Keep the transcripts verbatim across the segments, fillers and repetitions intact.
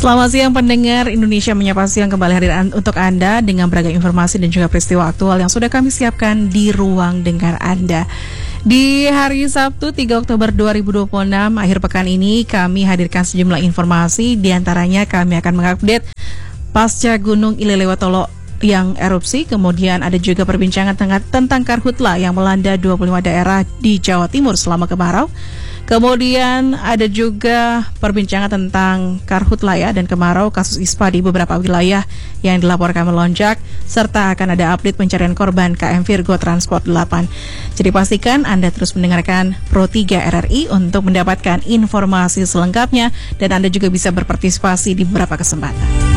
Selamat siang pendengar Indonesia Menyapa Siang, kembali hadir an- untuk Anda dengan beragam informasi dan juga peristiwa aktual yang sudah kami siapkan di ruang dengar Anda. Di hari Sabtu tiga Oktober dua ribu dua puluh enam, akhir pekan ini kami hadirkan sejumlah informasi. Di antaranya kami akan mengupdate pasca Gunung Ilelewatolo yang erupsi, kemudian ada juga perbincangan tentang karhutla yang melanda dua puluh lima daerah di Jawa Timur selama kemarau. Kemudian ada juga perbincangan tentang karhutla ya dan kemarau kasus ispa di beberapa wilayah yang dilaporkan melonjak, serta akan ada update pencarian korban K M Virgo Transport delapan. Jadi pastikan Anda terus mendengarkan Pro tiga R R I untuk mendapatkan informasi selengkapnya, dan Anda juga bisa berpartisipasi di beberapa kesempatan.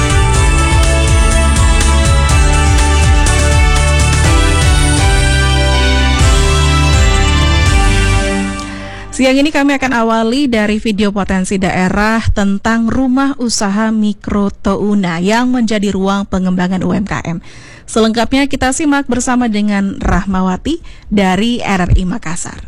Siang ini kami akan awali dari video potensi daerah tentang rumah usaha mikro Touna yang menjadi ruang pengembangan U M K M. Selengkapnya kita simak bersama dengan Rahmawati dari R R I Makassar.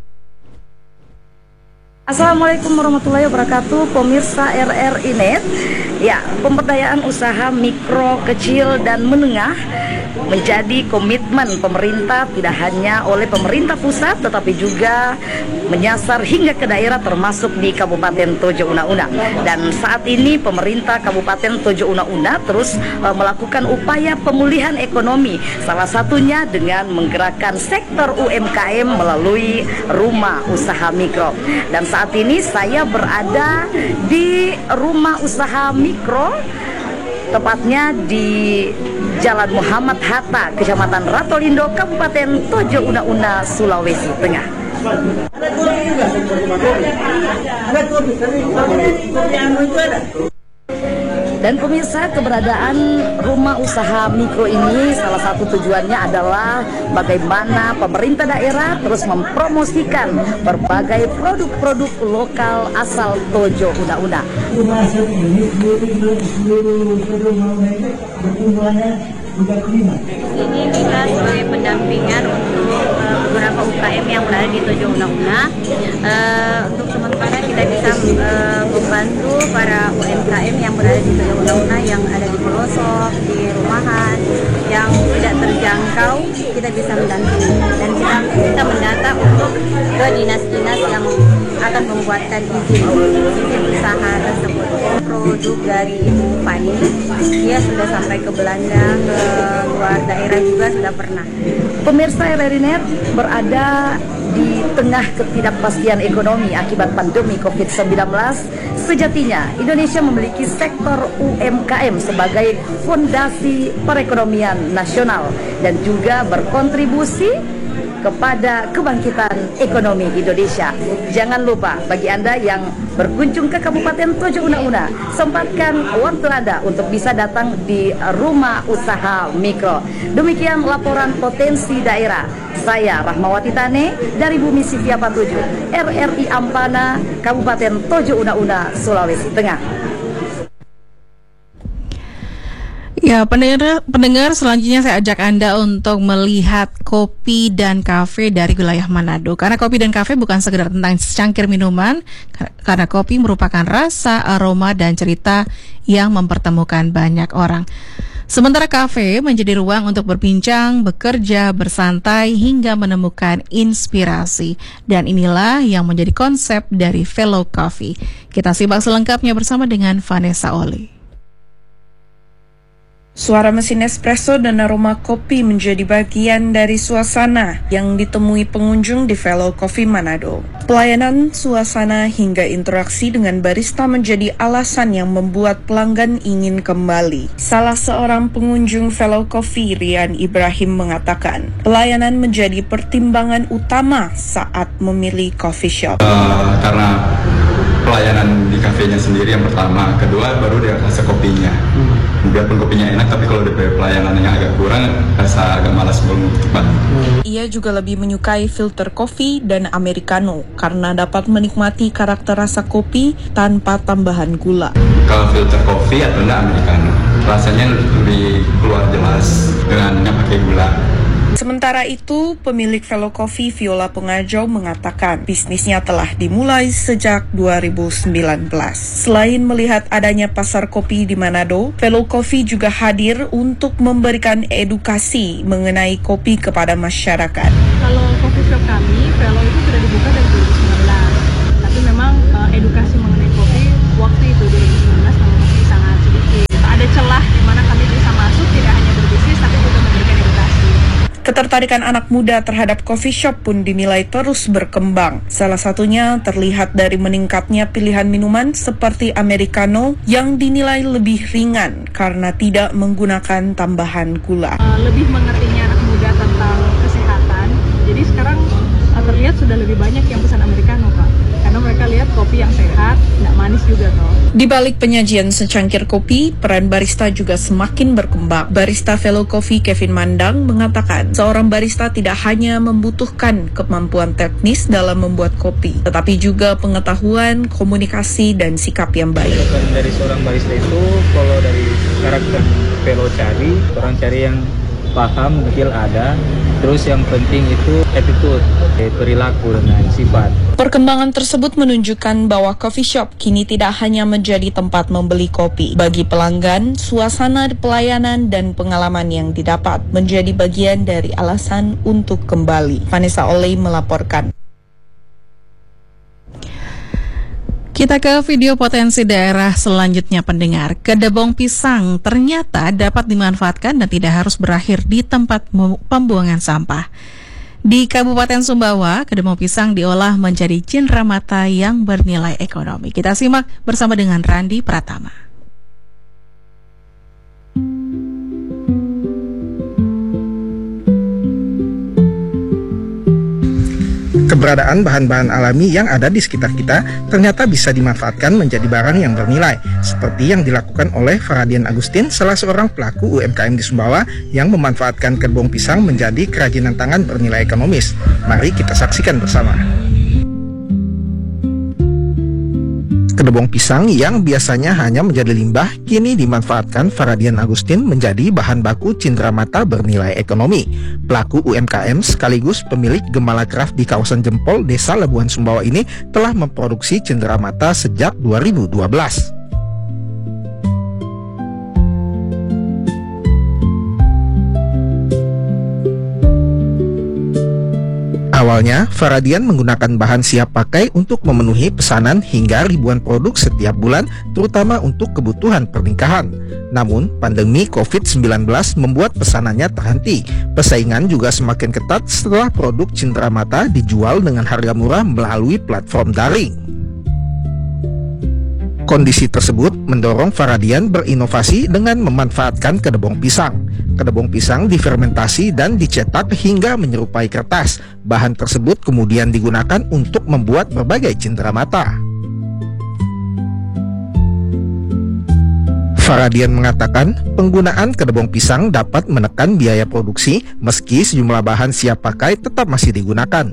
Assalamualaikum warahmatullahi wabarakatuh, pemirsa R R I Net. Ya, pemberdayaan usaha mikro, kecil, dan menengah menjadi komitmen pemerintah, tidak hanya oleh pemerintah pusat tetapi juga menyasar hingga ke daerah termasuk di Kabupaten Tojo Una-Una. Dan saat ini pemerintah Kabupaten Tojo Una-Una terus uh, melakukan upaya pemulihan ekonomi, salah satunya dengan menggerakkan sektor U M K M melalui rumah usaha mikro. Dan saat ini saya berada di rumah usaha mikro, tepatnya di Jalan Muhammad Hatta, Kecamatan Ratolindo, Kabupaten Tojo Una-Una, Sulawesi Tengah. Dan pemirsa, keberadaan rumah usaha mikro ini salah satu tujuannya adalah bagaimana pemerintah daerah terus mempromosikan berbagai produk-produk lokal asal Tojo Una-Una. Ini kita sebagai pendampingan untuk uh, beberapa U K M yang berada di Tojo Una-Una. Uh, untuk sementara kita bisa uh, membantu para U M K M yang berada di Tojo Una-Una yang ada di pelosok, di rumahan, yang tidak terjangkau, kita bisa mendampingi. Dan kita, kita mendata untuk ke dinas-dinas yang akan membuatkan izin izin usaha tersebut. Produk dari Ibu Fani, dia sudah sampai ke Belanda, ke luar daerah juga sudah pernah. Pemirsa R R I Net, berada di tengah ketidakpastian ekonomi akibat pandemi covid sembilan belas, sejatinya Indonesia memiliki sektor U M K M sebagai fondasi perekonomian nasional dan juga berkontribusi kepada kebangkitan ekonomi Indonesia. Jangan lupa, bagi Anda yang berkunjung ke Kabupaten Tojo Una-Una, sempatkan waktu Anda untuk bisa datang di rumah usaha mikro. Demikian laporan potensi daerah. Saya Rahmawati Tane dari Bumi Sivia Patuju, R R I Ampana, Kabupaten Tojo Una-Una, Sulawesi Tengah. Ya, pendengar, pendengar selanjutnya saya ajak Anda untuk melihat kopi dan kafe dari wilayah Manado. Karena kopi dan kafe bukan sekedar tentang secangkir minuman, karena kopi merupakan rasa, aroma, dan cerita yang mempertemukan banyak orang. Sementara kafe menjadi ruang untuk berbincang, bekerja, bersantai, hingga menemukan inspirasi. Dan inilah yang menjadi konsep dari Fellow Coffee. Kita simak selengkapnya bersama dengan Vanessa Oli. Suara mesin espresso dan aroma kopi menjadi bagian dari suasana yang ditemui pengunjung di Fellow Coffee Manado. Pelayanan, suasana, hingga interaksi dengan barista menjadi alasan yang membuat pelanggan ingin kembali. Salah seorang pengunjung Fellow Coffee, Rian Ibrahim, mengatakan, pelayanan menjadi pertimbangan utama saat memilih coffee shop. Uh, karena pelayanan di kafenya sendiri yang pertama, kedua baru dia rasa kopinya. Hmm. Biarpun kopinya enak, tapi kalau D P pelayanannya agak kurang, rasa agak malas belum cepat. Ia juga lebih menyukai filter kopi dan americano karena dapat menikmati karakter rasa kopi tanpa tambahan gula. Kalau filter kopi atau enggak americano, rasanya lebih keluar jelas dengan yang pakai gula. Sementara itu, pemilik Velo Coffee Viola Pengajau mengatakan bisnisnya telah dimulai sejak dua ribu sembilan belas. Selain melihat adanya pasar kopi di Manado, Velo Coffee juga hadir untuk memberikan edukasi mengenai kopi kepada masyarakat. Kalau coffee shop kami, Velo itu sudah dibuka dari dua ribu sembilan belas. Tapi memang uh, edukasi mengenai kopi waktu itu dua ribu sembilan belas memang masih sangat sedikit. Ada celah di mana kami bisa masuk tidak hanya berbisnis tapi juga memberikan edukasi. Ketertarikan anak muda terhadap coffee shop pun dinilai terus berkembang. Salah satunya terlihat dari meningkatnya pilihan minuman seperti Americano yang dinilai lebih ringan karena tidak menggunakan tambahan gula. Uh, lebih mengertinya anak muda tentang kesehatan. Jadi sekarang uh, terlihat sudah lebih banyak yang pesan Americano, Pak. Karena mereka lihat kopi yang sehat, nggak manis juga toh. Di balik penyajian secangkir kopi, peran barista juga semakin berkembang. Barista Velo Coffee Kevin Mandang mengatakan, seorang barista tidak hanya membutuhkan kemampuan teknis dalam membuat kopi, tetapi juga pengetahuan, komunikasi, dan sikap yang baik. Dari seorang barista itu, kalau dari karakter Velo cari, orang cari yang paham, skill ada, terus yang penting itu attitude, perilaku dengan sifat. Perkembangan tersebut menunjukkan bahwa coffee shop kini tidak hanya menjadi tempat membeli kopi. Bagi pelanggan, suasana pelayanan dan pengalaman yang didapat menjadi bagian dari alasan untuk kembali. Vanessa Oley melaporkan. Kita ke video potensi daerah selanjutnya pendengar. Kedebong pisang ternyata dapat dimanfaatkan dan tidak harus berakhir di tempat pembuangan sampah. Di Kabupaten Sumbawa, kedebong pisang diolah menjadi cenderamata yang bernilai ekonomi. Kita simak bersama dengan Randi Pratama. Keberadaan bahan-bahan alami yang ada di sekitar kita ternyata bisa dimanfaatkan menjadi barang yang bernilai, seperti yang dilakukan oleh Faradian Agustin, salah seorang pelaku U M K M di Sumbawa yang memanfaatkan kedebong pisang menjadi kerajinan tangan bernilai ekonomis. Mari kita saksikan bersama. Kedebong pisang yang biasanya hanya menjadi limbah kini dimanfaatkan Faradian Agustin menjadi bahan baku cenderamata bernilai ekonomi. Pelaku U M K M sekaligus pemilik Gembala Craft di kawasan Jempol, Desa Labuhan Sumbawa ini telah memproduksi cenderamata sejak dua ribu dua belas. Awalnya, Faradian menggunakan bahan siap pakai untuk memenuhi pesanan hingga ribuan produk setiap bulan, terutama untuk kebutuhan pernikahan. Namun, pandemi covid sembilan belas membuat pesanannya terhenti. Persaingan juga semakin ketat setelah produk cenderamata dijual dengan harga murah melalui platform daring. Kondisi tersebut mendorong Faradian berinovasi dengan memanfaatkan kedebong pisang. Kedebong pisang difermentasi dan dicetak hingga menyerupai kertas. Bahan tersebut kemudian digunakan untuk membuat berbagai cenderamata. Faradian mengatakan penggunaan kedebong pisang dapat menekan biaya produksi meski sejumlah bahan siap pakai tetap masih digunakan.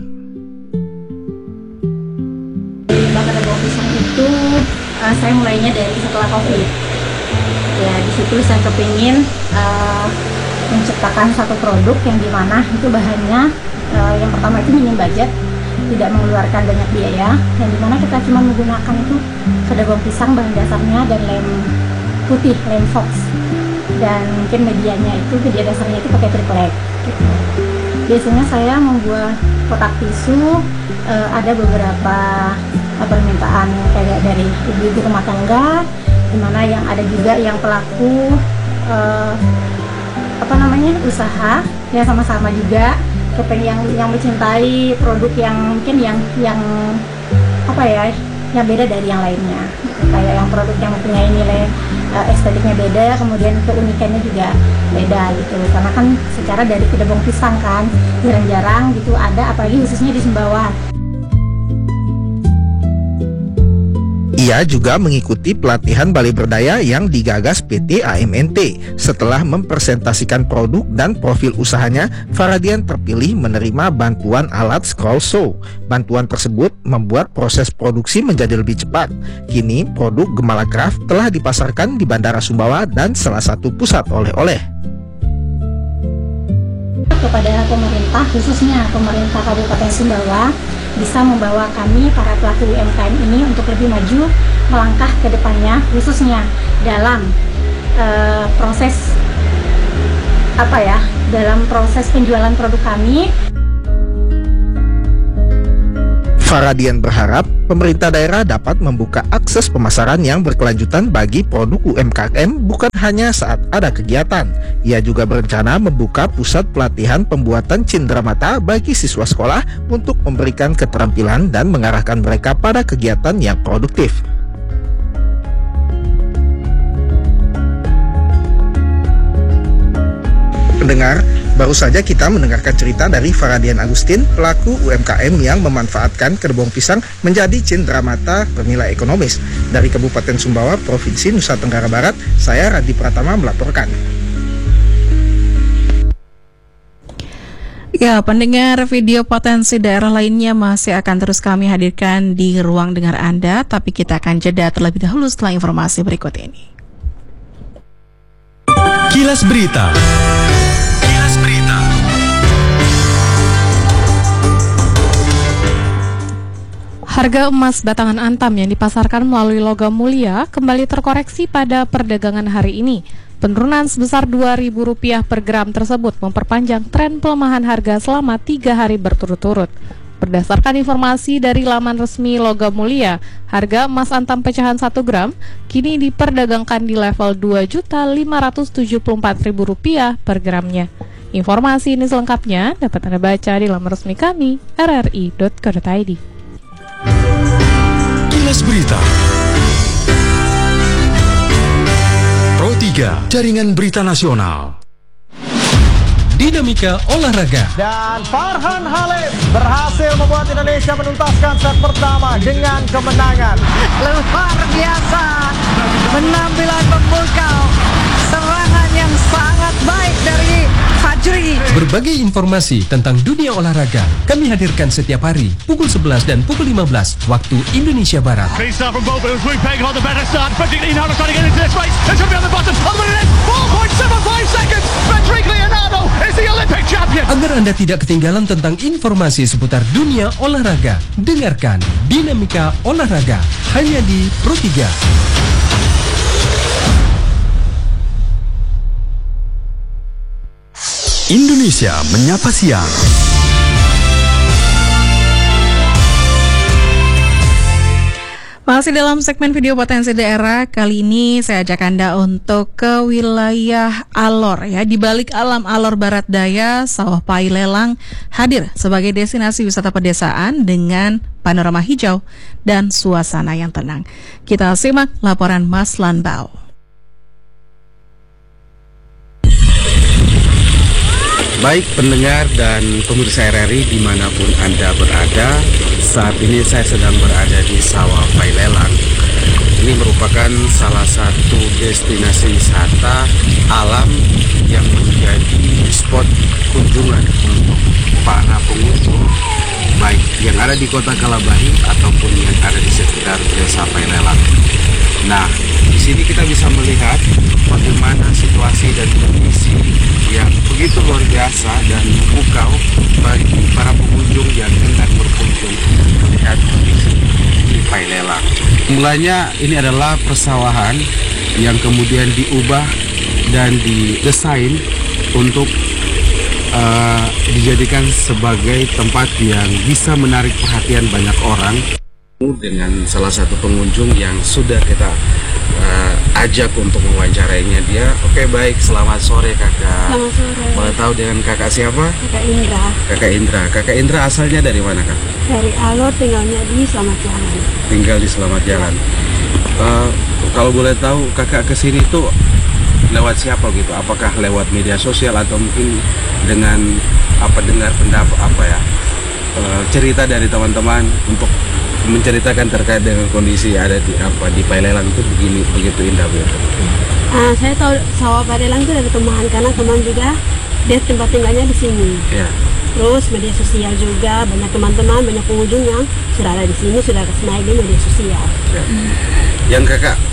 Limbah kedebong pisang itu uh, saya mulainya dari setelah COVID. Ya, di situ saya kepingin uh, menciptakan satu produk yang dimana itu bahannya uh, yang pertama itu minim budget, tidak mengeluarkan banyak biaya, yang dimana kita cuma menggunakan itu kedebong pisang bahan dasarnya dan lem putih, lem fox, dan mungkin medianya itu media dasarnya itu pakai triplek. Gitu. Biasanya saya membuat kotak tisu, uh, ada beberapa uh, permintaan kayak dari ibu-ibu rumah tangga, dimana yang ada juga yang pelaku uh, apa namanya usaha ya, sama-sama juga kepengen yang yang mencintai produk yang mungkin yang yang apa ya yang beda dari yang lainnya, kayak yang produk yang mempunyai nilai uh, estetiknya beda, kemudian keunikannya juga beda gitu, karena kan secara dari kedebong pisang kan jarang-jarang gitu ada, apalagi khususnya di Sumbawa. Ia juga mengikuti pelatihan Balai Berdaya yang digagas P T A M N T. Setelah mempresentasikan produk dan profil usahanya, Faradian terpilih menerima bantuan alat scroll saw. Bantuan tersebut membuat proses produksi menjadi lebih cepat. Kini produk Gembala Craft telah dipasarkan di Bandara Sumbawa dan salah satu pusat oleh-oleh. kepada pemerintah, khususnya pemerintah Kabupaten Sumbawa, bisa membawa kami para pelaku U M K M ini untuk lebih maju melangkah ke depannya, khususnya dalam uh, proses apa ya, dalam proses penjualan produk kami. Faradian berharap pemerintah daerah dapat membuka akses pemasaran yang berkelanjutan bagi produk U M K M bukan hanya saat ada kegiatan. Ia juga berencana membuka pusat pelatihan pembuatan cenderamata bagi siswa sekolah untuk memberikan keterampilan dan mengarahkan mereka pada kegiatan yang produktif. Pendengar, baru saja kita mendengarkan cerita dari Faradian Agustin, pelaku U M K M yang memanfaatkan kebun pisang menjadi cenderamata bernilai ekonomis. Dari Kabupaten Sumbawa, Provinsi Nusa Tenggara Barat, saya Radi Pratama melaporkan. Ya, pendengar, video potensi daerah lainnya masih akan terus kami hadirkan di ruang dengar Anda, tapi kita akan jeda terlebih dahulu setelah informasi berikut ini. Kilas Berita. Kilas Berita. Harga emas batangan Antam yang dipasarkan melalui logam mulia kembali terkoreksi pada perdagangan hari ini. Penurunan sebesar dua ribu rupiah per gram tersebut memperpanjang tren pelemahan harga selama tiga hari berturut-turut. Berdasarkan informasi dari laman resmi Logam Mulia, harga emas Antam pecahan satu gram kini diperdagangkan di level dua juta lima ratus tujuh puluh empat ribu rupiah per gramnya. Informasi ini selengkapnya dapat Anda baca di laman resmi kami r r i dot co dot i d. Kilas Berita. Pro tiga, Jaringan Berita Nasional. Dinamika olahraga. Dan Farhan Halim berhasil membuat Indonesia menuntaskan set pertama dengan kemenangan. Luar biasa, penampilan memukau, serangan yang sangat baik dari Fajri. Berbagai informasi tentang dunia olahraga kami hadirkan setiap hari pukul sebelas dan pukul lima belas waktu Indonesia Barat. Agar Anda tidak ketinggalan tentang informasi seputar dunia olahraga, dengarkan Dinamika Olahraga hanya di Pro tiga. Indonesia Menyapa Siang. Masih dalam segmen video potensi daerah, kali ini saya ajak Anda untuk ke wilayah Alor ya. Di balik alam Alor Barat Daya, Sawah Pailelang hadir sebagai destinasi wisata pedesaan dengan panorama hijau dan suasana yang tenang. Kita simak laporan Mas Lanbao. Baik pendengar dan pemirsa R R I dimanapun Anda berada, saat ini saya sedang berada di Sawah Pailelang. Ini merupakan salah satu destinasi wisata alam yang menjadi spot kunjungan untuk para pengunjung, baik yang ada di kota Kalabahi ataupun yang ada di sekitar desa Pailelang. Nah, di sini kita bisa melihat bagaimana situasi dan kondisi yang begitu luar biasa dan memukau bagi para pengunjung yang hendak berkunjung melihat kondisi di Pailelang. Mulanya ini adalah persawahan yang kemudian diubah dan didesain untuk uh, dijadikan sebagai tempat yang bisa menarik perhatian banyak orang. Dengan salah satu pengunjung yang sudah kita uh, ajak untuk mewawancarainya dia. Oke, baik, selamat sore kakak. Selamat sore. Boleh tahu dengan kakak siapa? Kakak Indra. Kakak Indra. Kakak Indra asalnya dari mana kak? Dari Alor, tinggalnya di Selamat Jalan. Tinggal di Selamat Jalan. Uh, kalau boleh tahu kakak kesini tuh lewat siapa gitu? Apakah lewat media sosial atau mungkin dengan apa dengar pendapat apa ya uh, cerita dari teman-teman untuk menceritakan terkait dengan kondisi ada di apa di Pailelang itu begini begitu indah begitu. Uh, saya tahu Sawah Pailelang itu dari teman karena teman juga dia tempat tinggalnya di sini. Ya. Terus media sosial juga banyak teman-teman banyak pengunjung yang sudah ada di sini sudah naik di media sosial. Ya. Yang kakak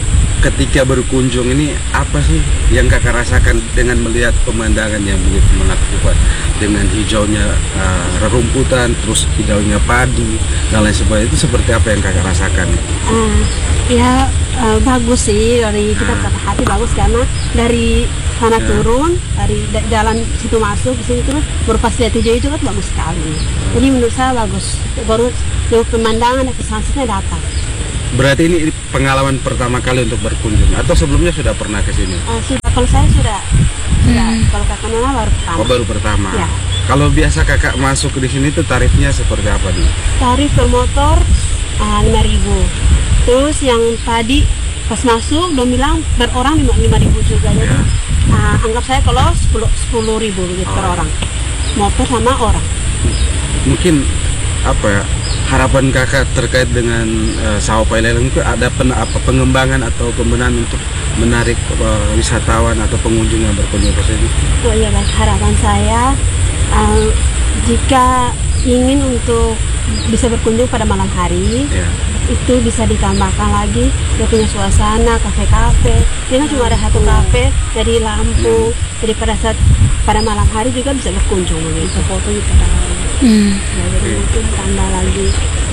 ketika berkunjung ini apa sih yang kakak rasakan dengan melihat pemandangan yang begitu menakjubkan, dengan hijaunya uh, rerumputan, terus hijaunya padi dan lain sebagainya, itu seperti apa yang kakak rasakan? Uh, ya uh, bagus sih, dari kita berkata hati bagus karena dari sana ya. turun dari da- jalan situ masuk ke sini terus berupa lihat hijau itu kan bagus sekali. Jadi menurut saya bagus. Baru jauh pemandangan dan sunsetnya datang. Berarti ini pengalaman pertama kali untuk berkunjung atau sebelumnya sudah pernah ke sini? Uh, sudah, kalau saya sudah. Sudah. Hmm. Kalau kakak Nona baru pertama. Oh, baru pertama. Ya. Kalau biasa kakak masuk di sini tuh tarifnya seperti apa nih? Tarif per motor uh, lima ribu. Terus yang tadi pas masuk udah bilang per orang lima ribu juga. Jadi ya. uh, anggap saya kalau sepuluh ribu gitu oh. per orang. Motor sama orang. Mungkin apa ya, harapan kakak terkait dengan uh, Sawah Pailelang itu ada pen, apa, pengembangan atau pembenahan untuk menarik uh, wisatawan atau pengunjung yang berkunjung ke sini? Oh iya, baik. Harapan saya uh, jika ingin untuk bisa berkunjung pada malam hari, yeah. itu bisa ditambahkan lagi dia punya suasana kafe-kafe. Dia kan cuma ada satu kafe, jadi lampu, hmm. jadi pada saat pada malam hari juga bisa berkunjung gitu, foto gitu. Hmm. Ya, jadi mungkin tambah lagi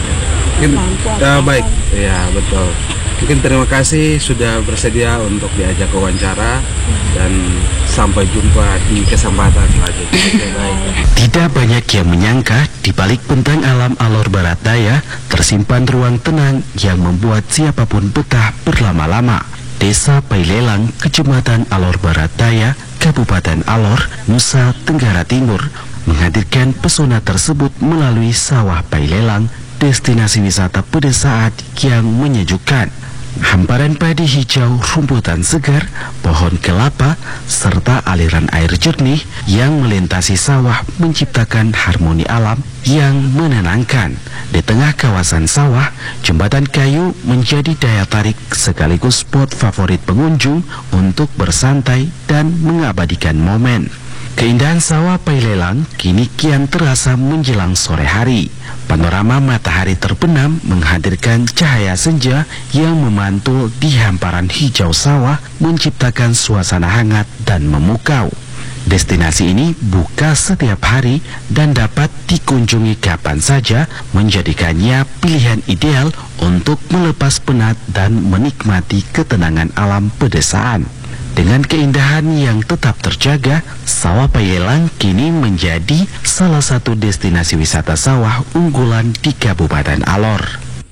lampu atau uh, baik, ya betul. Mungkin terima kasih sudah bersedia untuk diajak wawancara dan sampai jumpa di kesempatan selanjutnya. Tidak banyak yang menyangka di balik bentang alam Alor Barat Daya tersimpan ruang tenang yang membuat siapapun betah berlama-lama. Desa Pailelang, Kecamatan Alor Barat Daya, Kabupaten Alor, Nusa Tenggara Timur menghadirkan pesona tersebut melalui Sawah Pailelang, destinasi wisata pedesaan yang menyejukkan. Hamparan padi hijau, rumputan segar, pohon kelapa, serta aliran air jernih yang melintasi sawah menciptakan harmoni alam yang menenangkan. Di tengah kawasan sawah, jembatan kayu menjadi daya tarik sekaligus spot favorit pengunjung untuk bersantai dan mengabadikan momen. Keindahan Sawah Pailelang kini kian terasa menjelang sore hari. Panorama matahari terbenam menghadirkan cahaya senja yang memantul di hamparan hijau sawah, menciptakan suasana hangat dan memukau. Destinasi ini buka setiap hari dan dapat dikunjungi kapan saja, menjadikannya pilihan ideal untuk melepas penat dan menikmati ketenangan alam pedesaan. Dengan keindahan yang tetap terjaga, Sawah Pailelang kini menjadi salah satu destinasi wisata sawah unggulan di Kabupaten Alor.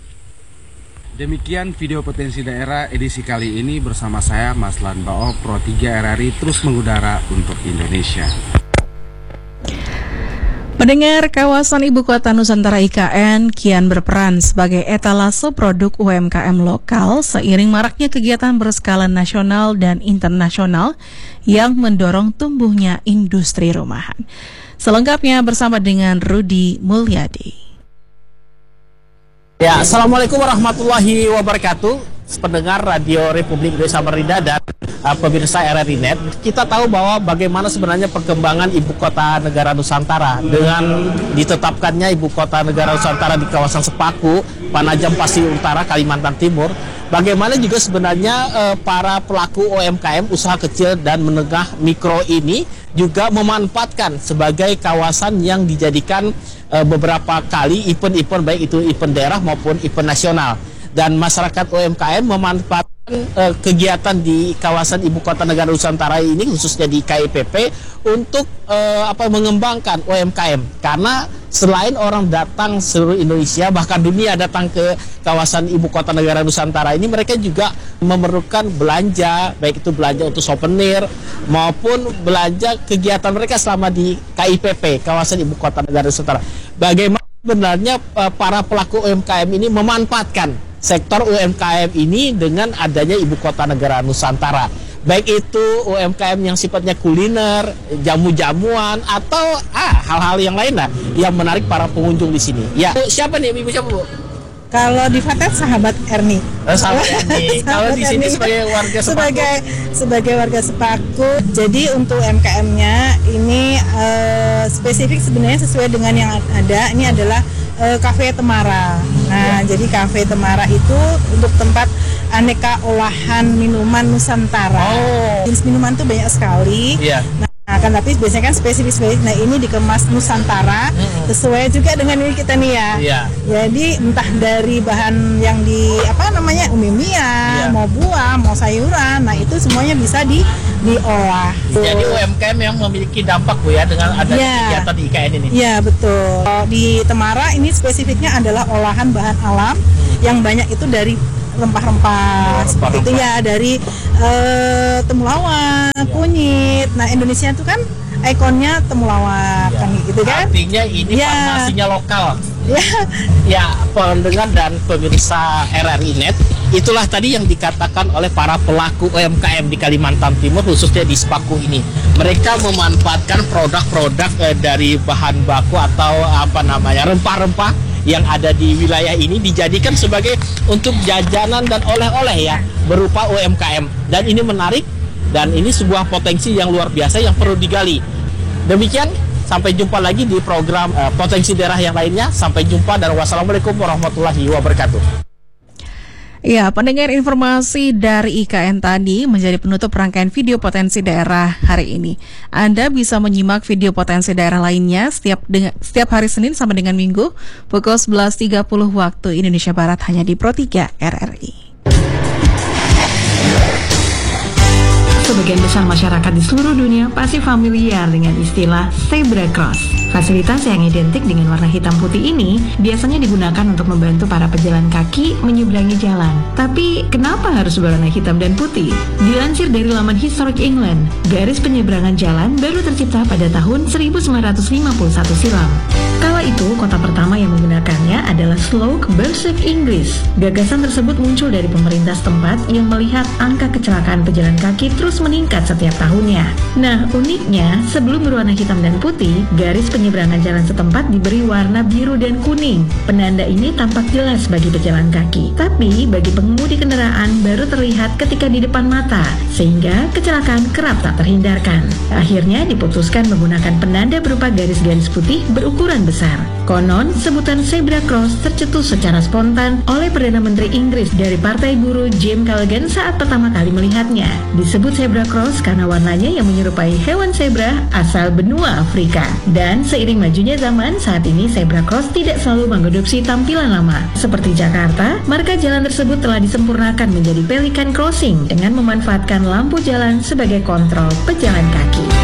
Demikian video potensi daerah edisi kali ini bersama saya Maslan Bao, Pro tiga R R I terus mengudara untuk Indonesia. Pendengar, kawasan Ibu Kota Nusantara I K N kian berperan sebagai etalase produk U M K M lokal seiring maraknya kegiatan berskala nasional dan internasional yang mendorong tumbuhnya industri rumahan. Selengkapnya bersama dengan Rudi Mulyadi. Ya, Assalamualaikum warahmatullahi wabarakatuh. Pendengar Radio Republik Indonesia Samarinda dan uh, pemirsa R R I Net, kita tahu bahwa bagaimana sebenarnya perkembangan ibu kota negara Nusantara dengan ditetapkannya ibu kota negara Nusantara di kawasan Sepaku, Panajam Pasir Utara, Kalimantan Timur. Bagaimana juga sebenarnya uh, para pelaku U M K M, usaha kecil dan menengah mikro ini juga memanfaatkan sebagai kawasan yang dijadikan uh, beberapa kali event-event, baik itu event daerah maupun event nasional. Dan masyarakat U M K M memanfaatkan uh, kegiatan di kawasan ibu kota negara Nusantara ini, khususnya di K I P P, untuk uh, apa mengembangkan U M K M. Karena selain orang datang seluruh Indonesia, bahkan dunia datang ke kawasan ibu kota negara Nusantara ini, mereka juga memerlukan belanja, baik itu belanja untuk souvenir maupun belanja kegiatan mereka selama di K I P P, kawasan ibu kota negara Nusantara. Bagaimana sebenarnya uh, para pelaku U M K M ini memanfaatkan sektor U M K M ini dengan adanya ibu kota negara Nusantara, baik itu U M K M yang sifatnya kuliner, jamu-jamuan, atau ah hal-hal yang lain lah yang menarik para pengunjung di sini. Ya, siapa nih ibu siapa bu? Kalau di Fatet sahabat Erni. Oh, sahabat Erni. Kalau di sini sebagai warga Sepaku. Sebagai sebagai warga Sepaku. Jadi untuk U M K M-nya ini uh, spesifik sebenarnya sesuai dengan yang ada. Ini adalah uh, Cafe Temara. Nah, ya. Jadi Cafe Temara itu untuk tempat aneka olahan minuman Nusantara. Oh. Jenis minuman tuh banyak sekali. Iya. Nah, kan tapi biasanya kan spesifik-spesifik. Nah, ini dikemas Nusantara, mm-hmm. sesuai juga dengan ini kita nih ya. Iya. Jadi entah dari bahan yang di apa namanya umumia, iya. mau buah, mau sayuran, nah itu semuanya bisa di diolah. Jadi U M K M yang memiliki dampak Bu ya dengan adanya ya. kegiatan di I K N ini. Iya betul. Di Temara ini spesifiknya adalah olahan bahan alam hmm. yang banyak itu dari rempah-rempah, oh, seperti itu ya, dari uh, temulawak, ya. kunyit. Nah Indonesia itu kan ikonnya temulawak, ya. kan gitu kan. Artinya ini ya. farmasinya lokal. Ya. Ya, pendengar dan pemirsa R R I Net, itulah tadi yang dikatakan oleh para pelaku U M K M di Kalimantan Timur, khususnya di Sepaku ini. Mereka memanfaatkan produk-produk eh, dari bahan baku atau apa namanya rempah-rempah yang ada di wilayah ini dijadikan sebagai untuk jajanan dan oleh-oleh ya, berupa U M K M. Dan ini menarik dan ini sebuah potensi yang luar biasa yang perlu digali. Demikian, sampai jumpa lagi di program uh, Potensi Daerah yang lainnya. Sampai jumpa dan wassalamualaikum warahmatullahi wabarakatuh. Ya, pendengar, informasi dari I K N tadi menjadi penutup rangkaian video potensi daerah hari ini. Anda bisa menyimak video potensi daerah lainnya setiap dengan, setiap hari Senin sampai dengan Minggu pukul sebelas tiga puluh waktu Indonesia Barat hanya di Pro tiga R R I. Sebagian besar masyarakat di seluruh dunia pasti familiar dengan istilah zebra cross. Fasilitas yang identik dengan warna hitam putih ini biasanya digunakan untuk membantu para pejalan kaki menyeberangi jalan. Tapi kenapa harus berwarna hitam dan putih? Dilansir dari laman Historic England, garis penyeberangan jalan baru tercipta pada tahun seribu sembilan ratus lima puluh satu silam. Kala itu, kota pertama yang menggunakannya adalah Slough, Berkshire, Inggris. Gagasan tersebut muncul dari pemerintah setempat yang melihat angka kecelakaan pejalan kaki terus meningkat setiap tahunnya. Nah, uniknya, sebelum berwarna hitam dan putih, garis penyeberangan jalan setempat diberi warna biru dan kuning. Penanda ini tampak jelas bagi pejalan kaki, tapi bagi pengemudi kendaraan baru terlihat ketika di depan mata, sehingga kecelakaan kerap tak terhindarkan. Akhirnya diputuskan menggunakan penanda berupa garis-garis putih berukuran besar. Konon, sebutan zebra cross tercetus secara spontan oleh Perdana Menteri Inggris dari Partai Buruh James Callaghan saat pertama kali melihatnya. Disebut zebra cross karena warnanya yang menyerupai hewan zebra asal benua Afrika. Dan seiring majunya zaman, saat ini zebra cross tidak selalu mengadopsi tampilan lama. Seperti Jakarta, marka jalan tersebut telah disempurnakan menjadi pelikan crossing dengan memanfaatkan lampu jalan sebagai kontrol pejalan kaki.